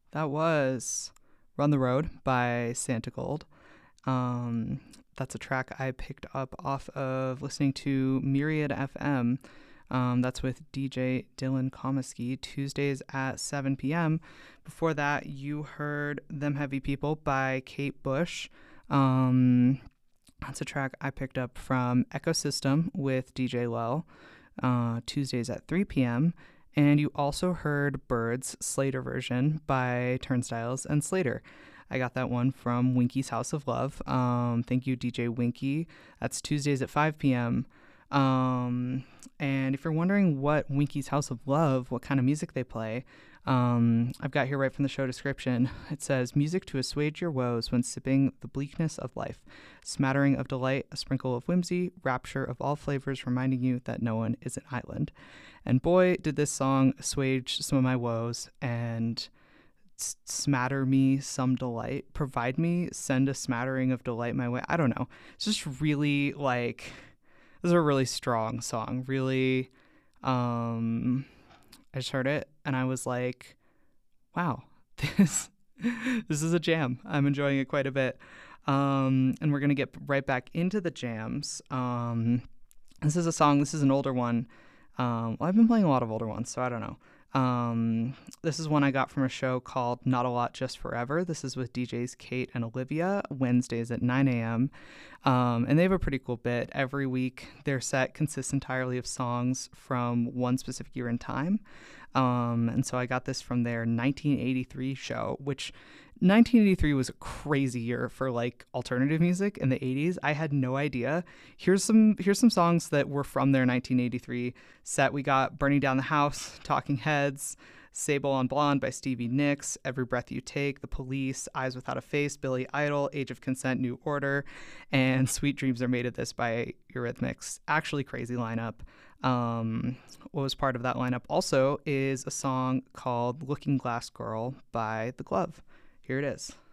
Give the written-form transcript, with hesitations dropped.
That was Run the Road by Santa Gold. Um, that's a track I picked up off of listening to Myriad FM. That's with DJ Dylan Komisky, Tuesdays at 7 p.m. Before that, you heard Them Heavy People by Kate Bush. Um, that's a track I picked up from Ecosystem with DJ Lel, Tuesdays at 3 p.m. And you also heard Birds Slater version by Turnstiles and Slater. I got that one from Winky's House of Love. Thank you, DJ Winky. That's Tuesdays at 5 p.m. And if you're wondering what Winky's House of Love, what kind of music they play, I've got here right from the show description. It says, music to assuage your woes when sipping the bleakness of life. Smattering of delight, a sprinkle of whimsy, rapture of all flavors reminding you that no one is an island. And boy, did this song assuage some of my woes and smatter me some delight. Provide me, send a smattering of delight my way. I don't know. It's just really like, this is a really strong song. Really, I just heard it and I was like, wow, this this is a jam. I'm enjoying it quite a bit. And we're gonna get right back into the jams. This is a song. This is an older one. Well, I've been playing a lot of older ones, so I don't know. This is one I got from a show called Not a Lot Just Forever. This is with DJs Kate and Olivia, Wednesdays at 9 a.m. And they have a pretty cool bit. Every week, their set consists entirely of songs from one specific year in time. And so I got this from their 1983 show, which 1983 was a crazy year for like alternative music in the 80s. I had no idea. Here's some songs that were from their 1983 set. We got Burning Down the House, Talking Heads, Sable on Blonde by Stevie Nicks, Every Breath You Take, The Police, Eyes Without a Face, Billy Idol, Age of Consent, New Order, and Sweet Dreams Are Made of This by Eurythmics. Actually crazy lineup. What was part of that lineup also is a song called Looking Glass Girl by The Glove. Here it is.